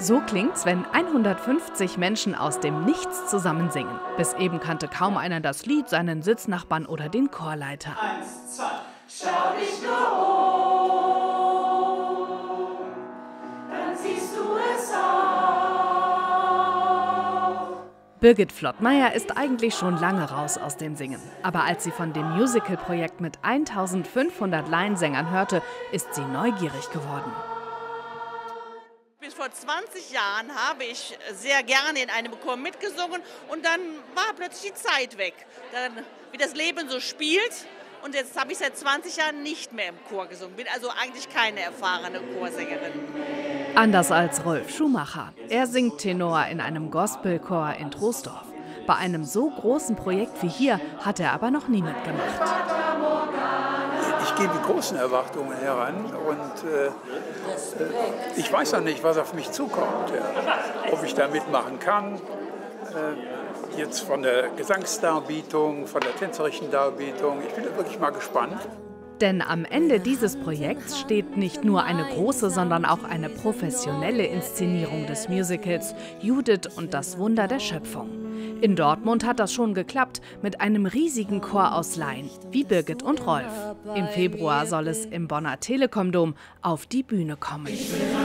So klingt's, wenn 150 Menschen aus dem Nichts zusammen singen. Bis eben kannte kaum einer das Lied, seinen Sitznachbarn oder den Chorleiter. 1, 2, schau dich nur um, dann siehst du es auch. Birgit Flottmeier ist eigentlich schon lange raus aus dem Singen. Aber als sie von dem Musical-Projekt mit 1500 Laiensängern hörte, ist sie neugierig geworden. Bis vor 20 Jahren habe ich sehr gerne in einem Chor mitgesungen und dann war plötzlich die Zeit weg. Dann, wie das Leben so spielt, und jetzt habe ich seit 20 Jahren nicht mehr im Chor gesungen. Bin also eigentlich keine erfahrene Chorsängerin. Anders als Rolf Schumacher. Er singt Tenor in einem Gospelchor in Troisdorf. Bei einem so großen Projekt wie hier hat er aber noch nie mitgemacht. Ich gehe mit großen Erwartungen heran und ich weiß noch nicht, was auf mich zukommt. Ja. Ob ich da mitmachen kann, jetzt von der Gesangsdarbietung, von der tänzerischen Darbietung. Ich bin da wirklich mal gespannt. Denn am Ende dieses Projekts steht nicht nur eine große, sondern auch eine professionelle Inszenierung des Musicals Judith und das Wunder der Schöpfung. In Dortmund hat das schon geklappt mit einem riesigen Chor aus Laien, wie Birgit und Rolf. Im Februar soll es im Bonner Telekom-Dom auf die Bühne kommen.